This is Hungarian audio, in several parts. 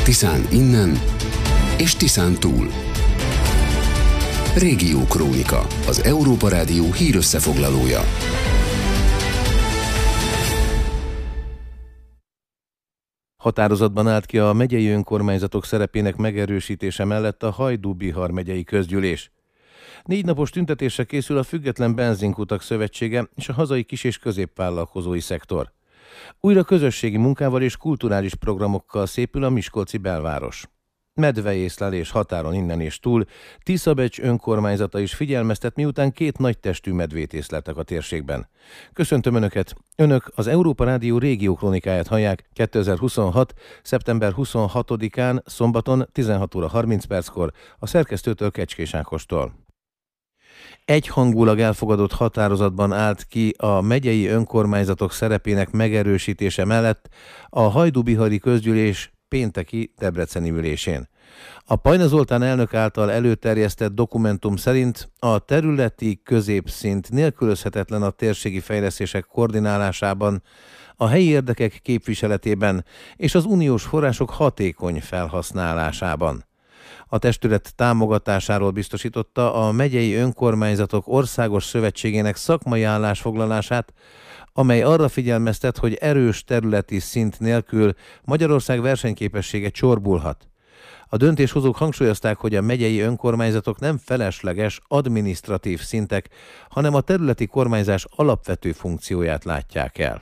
Tiszán innen és Tiszán túl. Régiókrónika, az Európa Rádió hírösszefoglalója. Határozatban állt ki a megyei önkormányzatok szerepének megerősítése mellett a Hajdú-Bihar megyei közgyűlés. 4 napos tüntetésre készül a Független Benzinkutak Szövetsége és a hazai kis- és középvállalkozói szektor. Újra közösségi munkával és kulturális programokkal szépül a miskolci belváros. Medveészlelés határon innen és túl, Tiszabecs önkormányzata is figyelmeztet, miután 2 nagytestű medvét észleltek a térségben. Köszöntöm Önöket! Önök az Európa Rádió régiókronikáját hallják 2026. szeptember 26-án, szombaton 16 óra 30 perckor a szerkesztőtől, Kecskés Ákostól. Egyhangulag elfogadott határozatban állt ki a megyei önkormányzatok szerepének megerősítése mellett a Hajdú-bihari közgyűlés pénteki debreceni ülésén. A Pajna Zoltán elnök által előterjesztett dokumentum szerint a területi középszint nélkülözhetetlen a térségi fejlesztések koordinálásában, a helyi érdekek képviseletében és az uniós források hatékony felhasználásában. A testület támogatásáról biztosította a megyei önkormányzatok országos szövetségének szakmai állásfoglalását, amely arra figyelmeztet, hogy erős területi szint nélkül Magyarország versenyképessége csorbulhat. A döntéshozók hangsúlyozták, hogy a megyei önkormányzatok nem felesleges adminisztratív szintek, hanem a területi kormányzás alapvető funkcióját látják el.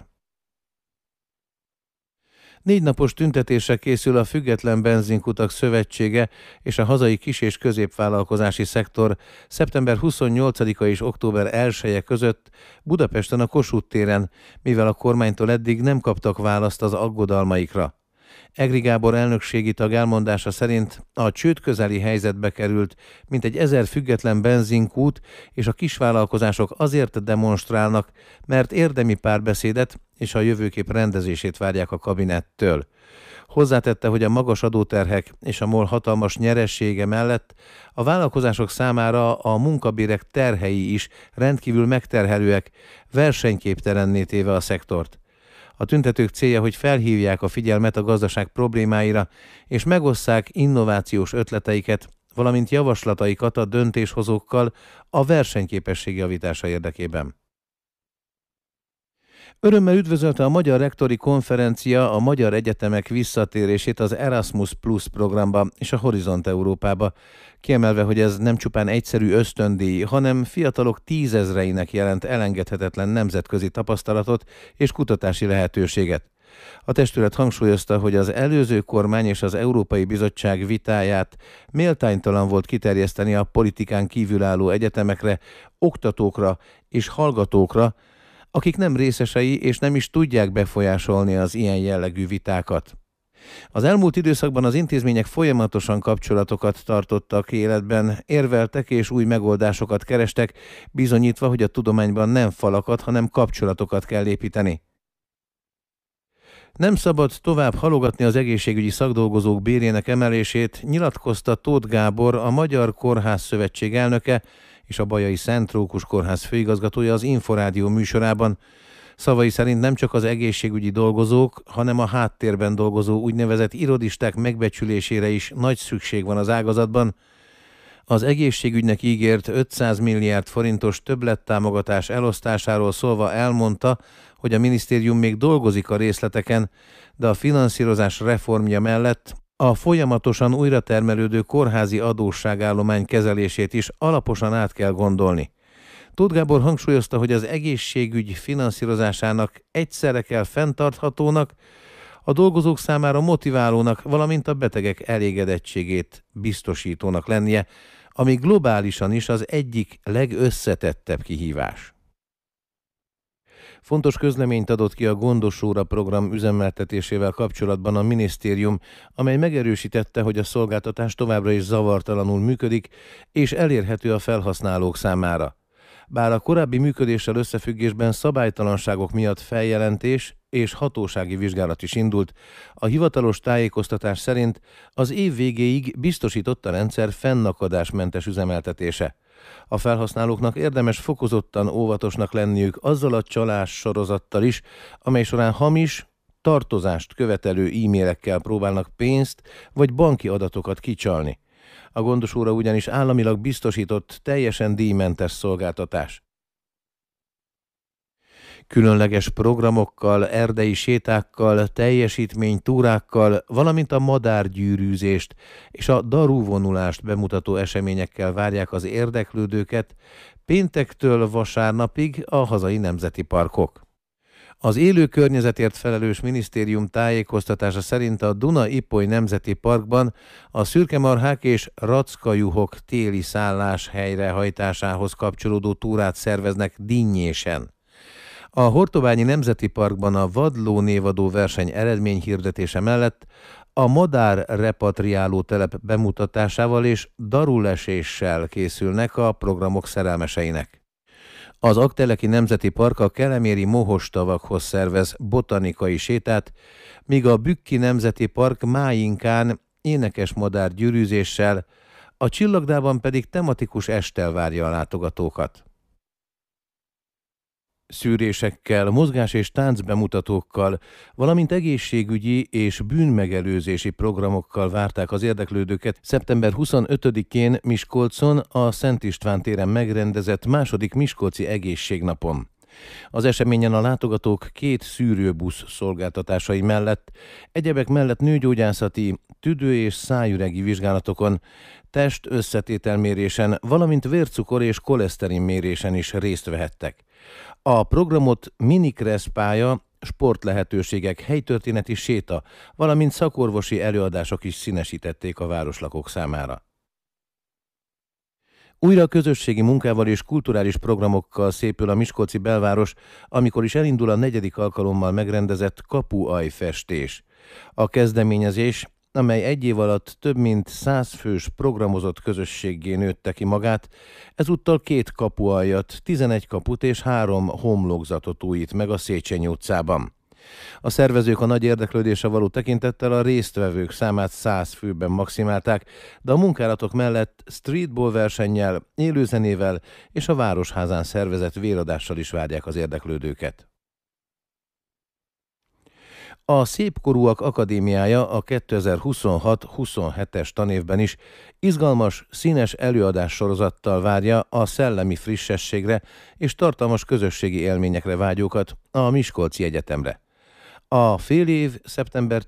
4 napos tüntetésre készül a Független Benzinkutak Szövetsége és a hazai kis- és középvállalkozási szektor szeptember 28-a és október 1-e között Budapesten a Kossuth téren, mivel a kormánytól eddig nem kaptak választ az aggodalmaikra. Egri Gábor elnökségi tag elmondása szerint a csőd közeli helyzetbe került mintegy 1000 független benzinkút, és a kisvállalkozások azért demonstrálnak, mert érdemi párbeszédet és a jövőkép rendezését várják a kabinettől. Hozzátette, hogy a magas adóterhek és a MOL hatalmas nyeressége mellett a vállalkozások számára a munkabérek terhei is rendkívül megterhelőek, versenyképtelenné téve a szektort. A tüntetők célja, hogy felhívják a figyelmet a gazdaság problémáira, és megosszák innovációs ötleteiket, valamint javaslataikat a döntéshozókkal a versenyképesség javítása érdekében. Örömmel üdvözölte a Magyar Rektori Konferencia a magyar egyetemek visszatérését az Erasmus Plus programba és a Horizont Európába, kiemelve, hogy ez nem csupán egyszerű ösztöndíj, hanem fiatalok 10 000-einek jelent elengedhetetlen nemzetközi tapasztalatot és kutatási lehetőséget. A testület hangsúlyozta, hogy az előző kormány és az Európai Bizottság vitáját méltánytalan volt kiterjeszteni a politikán kívülálló egyetemekre, oktatókra és hallgatókra, akik nem részesei és nem is tudják befolyásolni az ilyen jellegű vitákat. Az elmúlt időszakban az intézmények folyamatosan kapcsolatokat tartottak életben, érveltek és új megoldásokat kerestek, bizonyítva, hogy a tudományban nem falakat, hanem kapcsolatokat kell építeni. Nem szabad tovább halogatni az egészségügyi szakdolgozók bérének emelését, nyilatkozta Tóth Gábor, a Magyar Kórház Szövetség elnöke és a Bajai Szent Rókus Kórház főigazgatója az Inforádió műsorában. Szavai szerint nem csak az egészségügyi dolgozók, hanem a háttérben dolgozó úgynevezett irodisták megbecsülésére is nagy szükség van az ágazatban. Az egészségügynek ígért 500 milliárd forintos többlettámogatás elosztásáról szólva elmondta, hogy a minisztérium még dolgozik a részleteken, de a finanszírozás reformja mellett a folyamatosan újratermelődő kórházi adósságállomány kezelését is alaposan át kell gondolni. Tóth Gábor hangsúlyozta, hogy az egészségügy finanszírozásának egyszerre kell fenntarthatónak, a dolgozók számára motiválónak, valamint a betegek elégedettségét biztosítónak lennie, ami globálisan is az egyik legösszetettebb kihívás. Fontos közleményt adott ki a Gondos Óra program üzemeltetésével kapcsolatban a minisztérium, amely megerősítette, hogy a szolgáltatás továbbra is zavartalanul működik és elérhető a felhasználók számára. Bár a korábbi működéssel összefüggésben szabálytalanságok miatt feljelentés és hatósági vizsgálat is indult, a hivatalos tájékoztatás szerint az év végéig biztosított a rendszer fennakadásmentes üzemeltetése. A felhasználóknak érdemes fokozottan óvatosnak lenniük azzal a csalás sorozattal is, amely során hamis, tartozást követelő e-mailekkel próbálnak pénzt vagy banki adatokat kicsalni. A gondosóra ugyanis államilag biztosított, teljesen díjmentes szolgáltatás. Különleges programokkal, erdei sétákkal, teljesítménytúrákkal, valamint a madárgyűrűzést és a darúvonulást bemutató eseményekkel várják az érdeklődőket péntektől vasárnapig a hazai nemzeti parkok. Az élő környezetért felelős minisztérium tájékoztatása szerint a Duna-Ipoly Nemzeti Parkban a szürkemarhák és rackajuhok téli szállás helyrehajtásához kapcsolódó túrát szerveznek dinnyésen. A Hortobányi Nemzeti Parkban a vadlónévadó verseny eredményhirdetése mellett a madár repatriáló telep bemutatásával és daruleséssel készülnek a programok szerelmeseinek. Az Aggteleki Nemzeti Park a keleméri mohostavakhoz szervez botanikai sétát, míg a Bükki Nemzeti Park Máinkán énekesmadár gyűrűzéssel, a Csillagdában pedig tematikus esttel várja a látogatókat. Szűrésekkel, mozgás- és táncbemutatókkal, valamint egészségügyi és bűnmegelőzési programokkal várták az érdeklődőket szeptember 25-én Miskolcon a Szent István téren megrendezett második Miskolci Egészségnapon. Az eseményen a látogatók 2 szűrőbusz szolgáltatásai mellett, egyebek mellett nőgyógyászati, tüdő- és szájüregi vizsgálatokon, test-összetételmérésen, valamint vércukor- és koleszterinmérésen is részt vehettek. A programot minikreszpálya, sportlehetőségek, helytörténeti séta, valamint szakorvosi előadások is színesítették a városlakók számára. Újra közösségi munkával és kulturális programokkal szépül a miskolci belváros, amikor is elindul a 4. alkalommal megrendezett kapuajfestés. A kezdeményezés, amely egy év alatt több mint 100 fős programozott közösséggé nőtte ki magát, ezúttal 2 kapualjat, 11 kaput és 3 homlokzatot újít meg a Széchenyi utcában. A szervezők a nagy érdeklődésre való tekintettel a résztvevők számát 100 főben maximálták, de a munkálatok mellett streetball versennyel, élőzenével és a Városházán szervezett véradással is várják az érdeklődőket. A Szépkorúak Akadémiája a 2026-27-es tanévben is izgalmas, színes előadássorozattal várja a szellemi frissességre és tartalmas közösségi élményekre vágyókat a Miskolci Egyetemre. A félév szeptember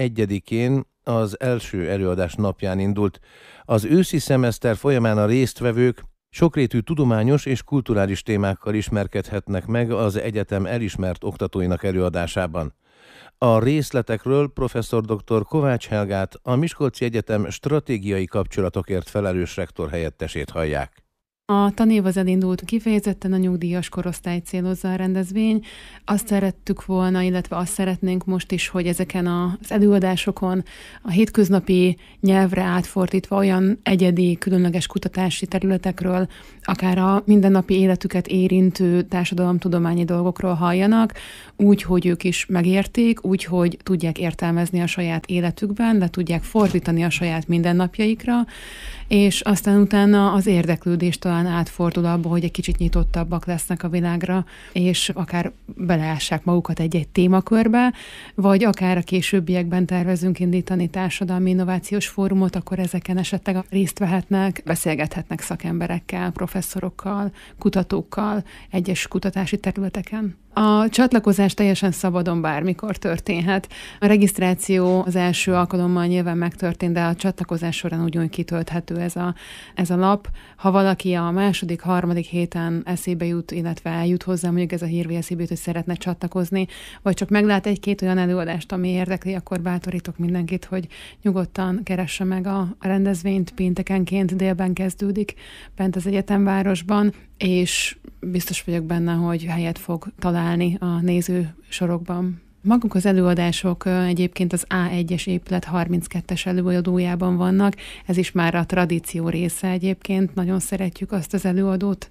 11-én az első előadás napján indult. Az őszi szemeszter folyamán a résztvevők sokrétű tudományos és kulturális témákkal ismerkedhetnek meg az egyetem elismert oktatóinak előadásában. A részletekről professzor dr. Kovács Helgát, a Miskolci Egyetem stratégiai kapcsolatokért felelős rektor helyettesét hallják. A tanév az elindult, kifejezetten a nyugdíjas korosztály célozza a rendezvény. Azt szerettük volna, illetve azt szeretnénk most is, hogy ezeken az előadásokon a hétköznapi nyelvre átfordítva olyan egyedi, különleges kutatási területekről, akár a mindennapi életüket érintő társadalomtudományi dolgokról halljanak, úgy, hogy ők is megérték, úgy, hogy tudják értelmezni a saját életükben, de tudják fordítani a saját mindennapjaikra, és aztán utána az érdeklődés talán átfordul abba, hogy egy kicsit nyitottabbak lesznek a világra, és akár beleássák magukat egy-egy témakörbe, vagy akár a későbbiekben tervezünk indítani társadalmi innovációs fórumot, akkor ezeken esetleg részt vehetnek, beszélgethetnek szakemberekkel, professzorokkal, kutatókkal egyes kutatási területeken. A csatlakozás teljesen szabadon bármikor történhet. A regisztráció az első alkalommal nyilván megtörtént, de a csatlakozás során ugyanúgy kitölthető ez a lap. Ha valaki a második, harmadik héten eszébe jut, illetve eljut hozzá, mondjuk ez a hír, vagy eszébe jut, hogy szeretne csatlakozni, vagy csak meglát egy-két olyan előadást, ami érdekli, akkor bátorítok mindenkit, hogy nyugodtan keresse meg a rendezvényt. Péntekenként délben kezdődik bent az egyetemvárosban, és biztos vagyok benne, hogy helyet fog találni a néző sorokban. Maguk az előadások egyébként az A1-es épület 32-es előadójában vannak, ez is már a tradíció része egyébként, nagyon szeretjük azt az előadót.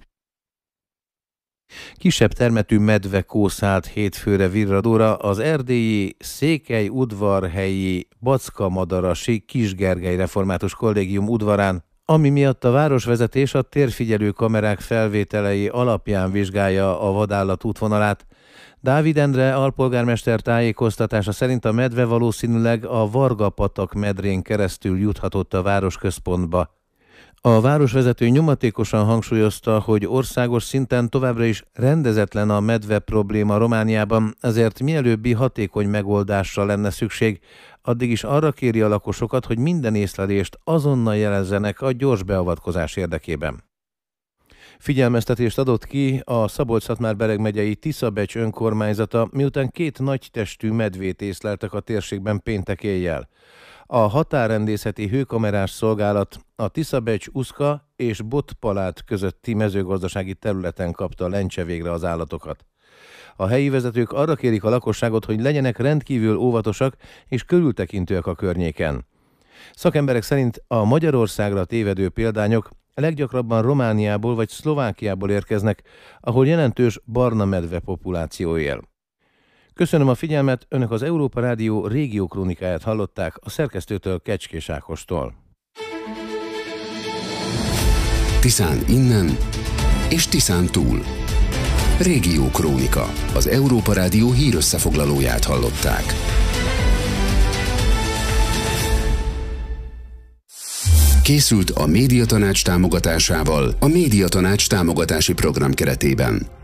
Kisebb termetű medvekó szállt hétfőre Virradóra az erdélyi Székelyudvarhelyi Backa-Madarasi Kisgergely Református Kollégium udvarán, ami miatt a városvezetés a térfigyelő kamerák felvételei alapján vizsgálja a vadállat útvonalát. Dávid Endre alpolgármester tájékoztatása szerint a medve valószínűleg a Varga-patak medrén keresztül juthatott a városközpontba. A városvezető nyomatékosan hangsúlyozta, hogy országos szinten továbbra is rendezetlen a medve probléma Romániában, ezért mielőbbi hatékony megoldásra lenne szükség. Addig is arra kéri a lakosokat, hogy minden észlelést azonnal jelezzenek a gyors beavatkozás érdekében. Figyelmeztetést adott ki a Szabolcs-Szatmár-Bereg megyei Tiszabecs önkormányzata, miután 2 nagy testű medvét észleltek a térségben péntek éjjel. A határrendészeti hőkamerás szolgálat a Tiszabecs-Uszka és Botpalát közötti mezőgazdasági területen kapta lencse végre az állatokat. A helyi vezetők arra kérik a lakosságot, hogy legyenek rendkívül óvatosak és körültekintőek a környéken. Szakemberek szerint a Magyarországra tévedő példányok leggyakrabban Romániából vagy Szlovákiából érkeznek, ahol jelentős barna medve populáció él. Köszönöm a figyelmet, Önök az Európa Rádió régiókrónikáját hallották a szerkesztőtől, Kecskés Ákostól. Tiszán innen és Tiszán túl. Régiókrónika, az Európa Rádió hírösszefoglalóját hallották. Készült a Médiatanács támogatásával a Médiatanács támogatási program keretében.